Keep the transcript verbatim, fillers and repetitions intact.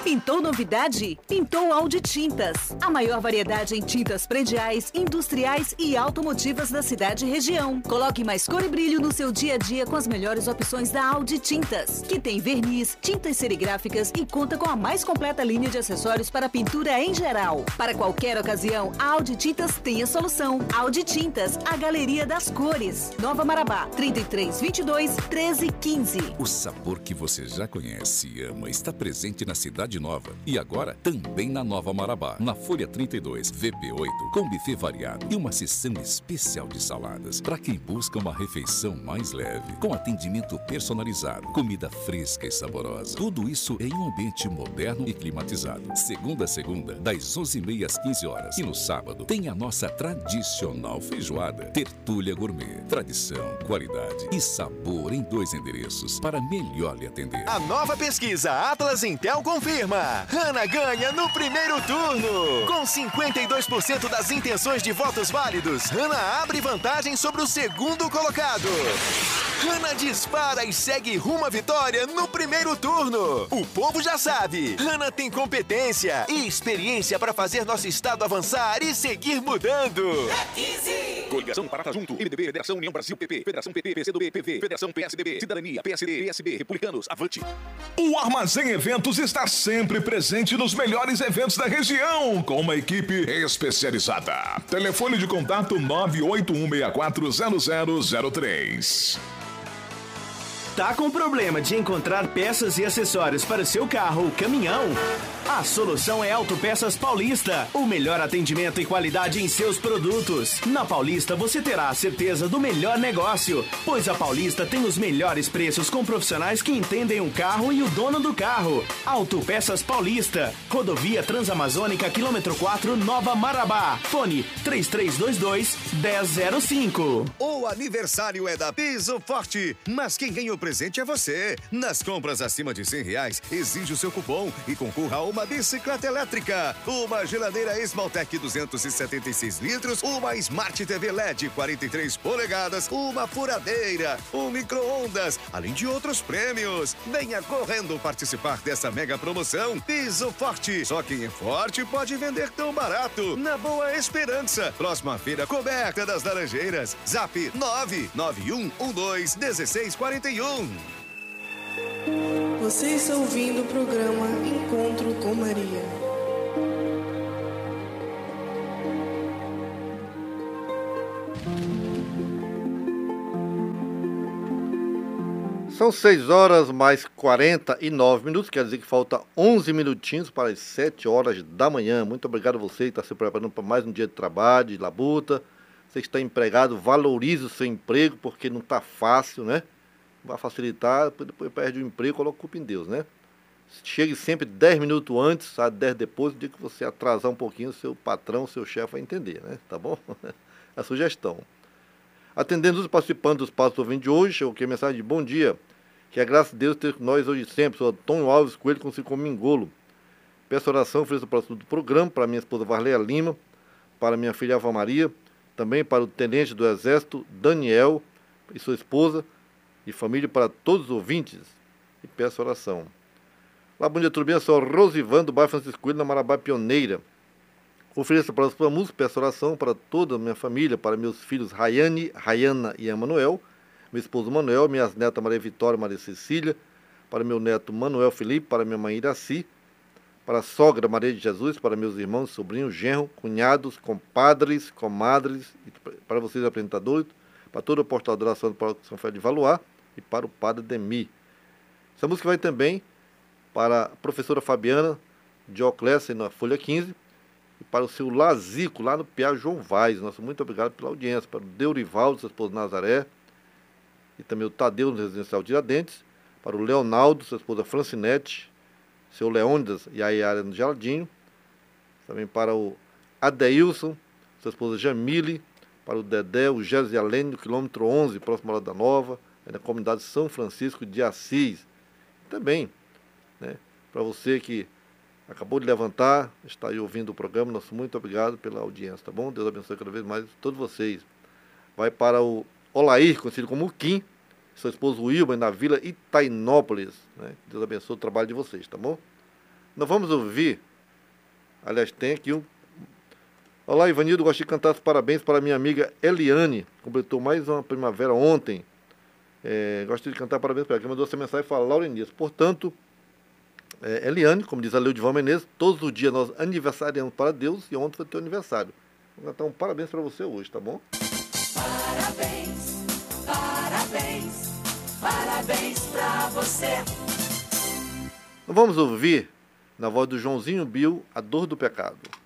Pintou novidade? Pintou Audi Tintas. A maior variedade em tintas prediais, industriais e automotivas da cidade e região. Coloque mais cor e brilho no seu dia a dia com as melhores opções da Audi Tintas, que tem verniz, tintas serigráficas e conta com a mais completa linha de acessórios para pintura em geral. Para qualquer ocasião, a Audi Tintas tem a solução. Audi Tintas, a galeria das cores. Nova Marabá, trinta e três, vinte e dois, treze, quinze. O sabor que você já conhece e ama está presente na Cidade Nova e agora também na Nova Marabá, na Folha trinta e dois, V P oito, com buffet variado e uma seção especial de saladas para quem busca uma refeição mais leve, com atendimento personalizado, comida fresca e saborosa. Tudo isso em um ambiente moderno e climatizado. Segunda a segunda, das onze e meia às quinze horas. E no sábado tem a nossa tradicional feijoada, Tertúlia Gourmet. Tradição, qualidade e sabor em dois endereços para melhor lhe atender. A nova pesquisa Atlas Intel confirma: Hanna ganha no primeiro turno. Com cinquenta e dois por cento das intenções de votos válidos, Hanna abre vantagem sobre o segundo colocado. Hanna dispara e segue rumo à vitória no primeiro turno. O povo já sabe, Hanna tem competência e experiência para fazer nosso estado avançar e seguir mudando. É quinze! Coligação Parata Junto, M D B, Federação União Brasil, P P, Federação P T, P C do B, P V, Federação P S D B, Cidadania, P S D, P S B, Republicanos, Avante. O Armazém Eventos está sempre presente nos melhores eventos da região, com uma equipe especializada. Telefone de contato nove oito um seis quatro zero zero zero três. Tá com problema de encontrar peças e acessórios para o seu carro ou caminhão? A solução é Autopeças Paulista. O melhor atendimento e qualidade em seus produtos. Na Paulista você terá a certeza do melhor negócio, pois a Paulista tem os melhores preços com profissionais que entendem o carro e o dono do carro. Autopeças Paulista. Rodovia Transamazônica, quilômetro quatro, Nova Marabá. Fone três três dois dois, um zero zero cinco. O aniversário é da Piso Forte, mas quem ganha o presente é você. Nas compras acima de cem reais, exige o seu cupom e concorra a uma bicicleta elétrica, uma geladeira Esmaltec duzentos e setenta e seis litros, uma Smart T V L E D quarenta e três polegadas, uma furadeira, um micro-ondas, além de outros prêmios. Venha correndo participar dessa mega promoção. Piso Forte. Só quem é forte pode vender tão barato. Na Boa Esperança, próxima feira coberta das Laranjeiras. Zap nove nove um um dois um seis quatro um. Você está ouvindo o programa Encontro com Maria. São seis horas mais quarenta e nove minutos, quer dizer que falta onze minutinhos para as sete horas da manhã. Muito obrigado a você que está se preparando para mais um dia de trabalho, de labuta. Você que está empregado, valorize o seu emprego, porque não está fácil, né? Vai facilitar, depois perde o emprego, coloca a culpa em Deus, né? Chegue sempre dez minutos antes, sabe, dez depois, no dia que você atrasar um pouquinho, seu patrão, seu chefe vai entender, né? Tá bom? A sugestão. Atendendo os participantes dos passos do Ouvindo de hoje, chegou aqui a mensagem de bom dia. Que a graça de Deus esteja com nós hoje e sempre. Sou Antônio Alves Coelho, com Cico Mingolo. Peço oração, ofereço para o do programa, para minha esposa Varleia Lima, para minha filha Ava Maria, também para o tenente do Exército, Daniel, e sua esposa, e família, para todos os ouvintes. E peço oração. Lá, bom dia, tudo bem? Eu sou Rosivando, do bairro Francisco Coelho, na Marabá Pioneira. Ofereço para a música, peço oração para toda a minha família, para meus filhos Rayane, Rayana e Emanuel, meu esposo Manuel, minhas netas Maria Vitória e Maria Cecília, para meu neto Manuel Felipe, para minha mãe Iraci, para a sogra Maria de Jesus, para meus irmãos, sobrinhos, genro, cunhados, compadres, comadres, e para vocês apresentadores, para toda a portal de oração do Paróquio São Félix de Valoar e para o Padre Demi. Essa música vai também para a professora Fabiana Dioclésia, na Folha quinze, e para o seu Lazico, lá no Piá João Vaz. Nosso muito obrigado pela audiência. Para o Deurivaldo, sua esposa Nazaré, e também o Tadeu, no Residencial Tiradentes, para o Leonaldo, sua esposa Francinete, seu Leônidas e a Yara no Jardim, também para o Adeilson, sua esposa Jamile, para o Dedé, o Gés e Alene, no quilômetro onze, próximo à Morada Nova, na comunidade São Francisco de Assis. Também, né, para você que acabou de levantar, está aí ouvindo o programa, nosso muito obrigado pela audiência, tá bom? Deus abençoe cada vez mais todos vocês. Vai para o Olair, conhecido como Kim, seu esposo Wilber, na Vila Itainópolis, né? Deus abençoe o trabalho de vocês, tá bom? Nós vamos ouvir, aliás, tem aqui um... Olá, Ivanildo, gosto de cantar os parabéns para minha amiga Eliane, completou mais uma primavera ontem. É, gosto de cantar parabéns para ela, que mandou essa mensagem e fala, Laurenias. Portanto, é, Eliane, como diz a Leudivão Menezes, todos os dias nós aniversariamos para Deus e ontem foi teu aniversário. Vou cantar um parabéns para você hoje, tá bom? Parabéns, parabéns, parabéns para você. Vamos ouvir, na voz do Joãozinho Bill, A Dor do Pecado.